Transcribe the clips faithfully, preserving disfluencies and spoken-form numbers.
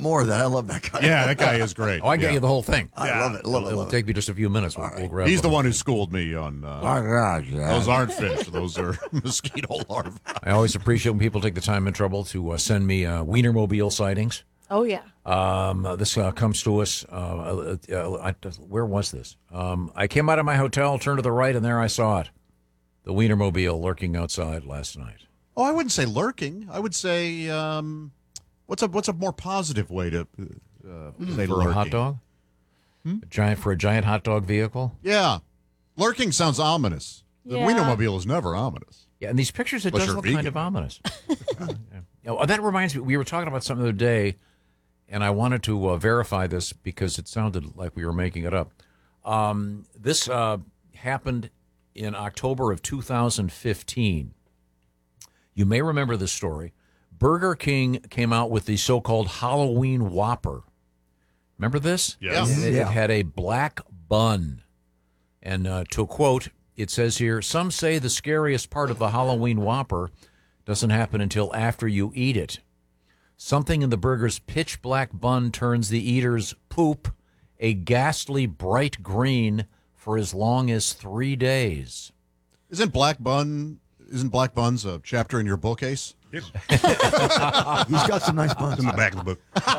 more of that. I love that guy. Yeah, that guy is great. Oh, I get yeah. you the whole thing. I Yeah. love it. Love it. It'll Love take it. me just a few minutes. We'll, we'll grab He's the whole one who thing. schooled me on. Uh, Oh, God, yeah. those aren't fish; those are mosquito larvae. I always appreciate when people take the time and trouble to uh, send me uh, Wienermobile sightings. Oh, yeah. Um, uh, this uh, comes to us. Uh, uh, uh, I, where was this? Um, I came out of my hotel, turned to the right, and there I saw it. The Wienermobile lurking outside last night. Oh, I wouldn't say lurking. I would say um, what's a what's a more positive way to uh, say For lurking? a hot dog? Hmm? A giant for a giant hot dog vehicle? Yeah, lurking sounds ominous. The Yeah. Wienermobile is never ominous. Yeah, in these pictures, it Unless does you're look vegan. kind of ominous. Yeah. Oh, that reminds me, we were talking about something the other day, and I wanted to uh, verify this because it sounded like we were making it up. Um, this uh, happened in October of two thousand fifteen. You may remember this story. Burger King came out with the so-called Halloween Whopper. Remember this? Yes. It, it Yeah. had a black bun. And uh, to quote, it says here, some say the scariest part of the Halloween Whopper doesn't happen until after you eat it. Something in the burger's pitch black bun turns the eater's poop a ghastly bright green for as long as three days. Isn't black bun? Isn't black buns a chapter in your bookcase? He's got some nice buns. in the back of the book.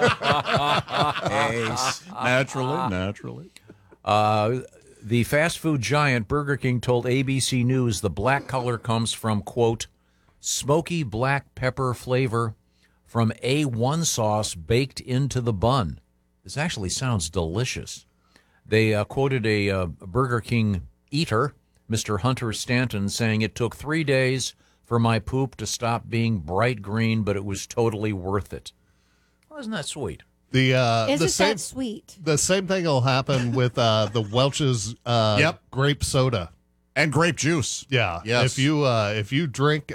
Naturally, naturally. Uh, the fast food giant Burger King told A B C News the black color comes from, quote, smoky black pepper flavor from A one sauce baked into the bun. This actually sounds delicious. They uh, quoted a uh, Burger King eater, Mister Hunter Stanton, saying it took three days for my poop to stop being bright green, but it was totally worth it. Well, isn't that sweet? The uh, Isn't the same that sweet? the same thing will happen with uh, the Welch's uh, Yep. grape soda. And grape juice. Yeah. Yes. If you uh, if you drink